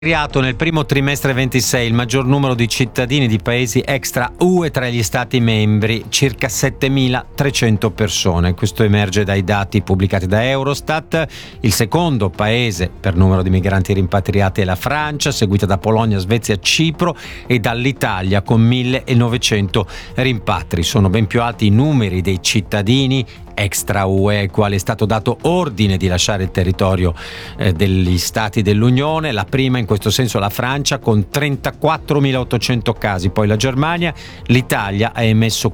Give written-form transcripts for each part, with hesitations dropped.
Nel primo trimestre 26 il maggior numero di cittadini di paesi extra UE tra gli stati membri, circa 7.300 persone. Questo emerge dai dati pubblicati da Eurostat. Il secondo paese per numero di migranti rimpatriati è la Francia, seguita da Polonia, Svezia, Cipro e dall'Italia con 1.900 rimpatri. Sono ben più alti i numeri dei cittadini extra UE ai quali è stato dato ordine di lasciare il territorio degli stati dell'Unione. La prima in questo senso la Francia con 34.800 casi, poi la Germania. L'Italia ha emesso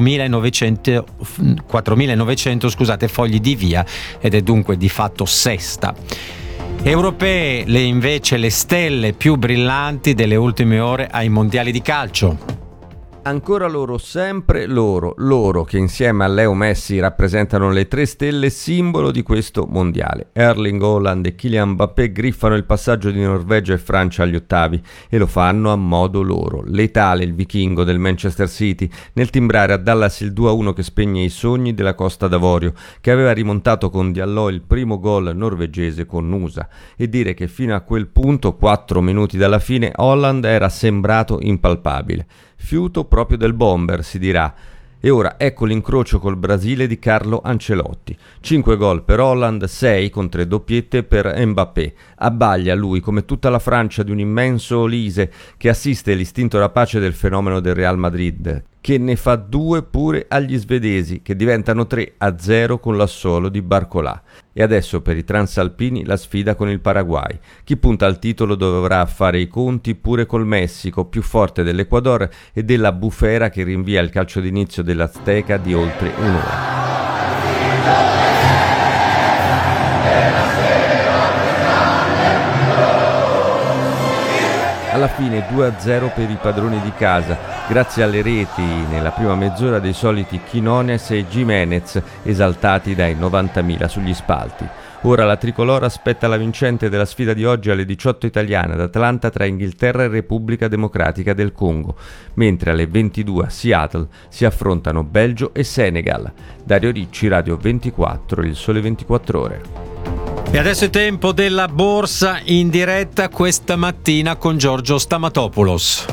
4.900 fogli di via ed è dunque di fatto sesta. Europee invece le stelle più brillanti delle ultime ore ai mondiali di calcio. Ancora loro, sempre loro che insieme a Leo Messi rappresentano le tre stelle simbolo di questo mondiale. Erling Haaland e Kylian Mbappé griffano il passaggio di Norvegia e Francia agli ottavi e lo fanno a modo loro. Letale il vichingo del Manchester City nel timbrare a Dallas il 2-1 che spegne i sogni della Costa d'Avorio, che aveva rimontato con Diallo il primo gol norvegese con Nusa, e dire che fino a quel punto, 4 minuti dalla fine, Haaland era sembrato impalpabile. Fiuto proprio del bomber, si dirà. E ora ecco l'incrocio col Brasile di Carlo Ancelotti. 5 gol per Haaland, 6 con 3 doppiette per Mbappé. Abbaglia lui, come tutta la Francia, di un immenso Olise che assiste l'istinto rapace del fenomeno del Real Madrid, che ne fa 2 pure agli svedesi, che diventano 3-0 con l'assolo di Barcolà. E adesso per i transalpini la sfida con il Paraguay. Chi punta al titolo dovrà fare i conti pure col Messico, più forte dell'Ecuador e della bufera che rinvia il calcio d'inizio dell'Azteca di oltre un'ora. Alla fine 2-0 per i padroni di casa, grazie alle reti nella prima mezz'ora dei soliti Quinones e Giménez, esaltati dai 90.000 sugli spalti. Ora la tricolore aspetta la vincente della sfida di oggi alle 18 italiane ad Atlanta tra Inghilterra e Repubblica Democratica del Congo, mentre alle 22 a Seattle si affrontano Belgio e Senegal. Dario Ricci, Radio 24, Il Sole 24 Ore. E adesso è tempo della borsa in diretta questa mattina con Giorgio Stamatopoulos.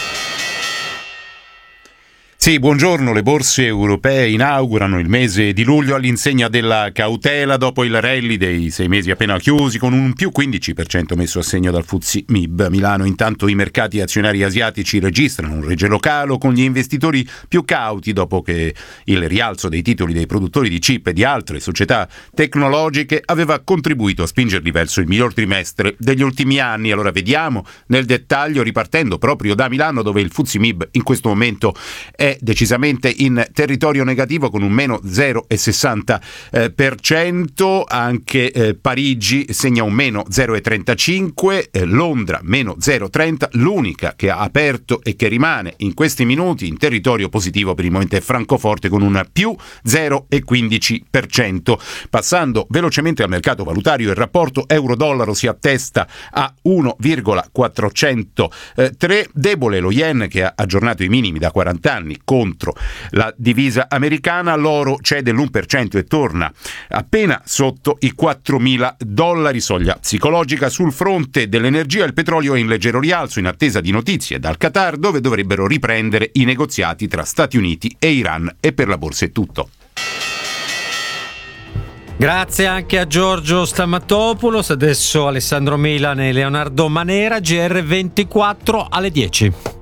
Sì, buongiorno. Le borse europee inaugurano il mese di luglio all'insegna della cautela dopo il rally dei 6 mesi appena chiusi, con un più 15% messo a segno dal FTSE MIB. A Milano intanto i mercati azionari asiatici registrano un regelo calo, con gli investitori più cauti dopo che il rialzo dei titoli dei produttori di chip e di altre società tecnologiche aveva contribuito a spingerli verso il miglior trimestre degli ultimi anni. Allora vediamo nel dettaglio, ripartendo proprio da Milano, dove il FTSE MIB in questo momento è decisamente in territorio negativo con un meno 0,60%, anche Parigi segna un meno 0,35%, Londra meno 0,30%, l'unica che ha aperto e che rimane in questi minuti in territorio positivo per il momento è Francoforte con un più 0,15%. Passando velocemente al mercato valutario, il rapporto euro-dollaro si attesta a 1,403, debole lo yen che ha aggiornato i minimi da 40 anni contro la divisa americana. L'oro cede l'1% e torna appena sotto i $4.000, soglia psicologica. Sul fronte dell'energia il petrolio è in leggero rialzo in attesa di notizie dal Qatar, dove dovrebbero riprendere i negoziati tra Stati Uniti e Iran. E per la borsa è tutto. Grazie anche a Giorgio Stamatopoulos. Adesso Alessandro Milan e Leonardo Manera, GR24 alle 10.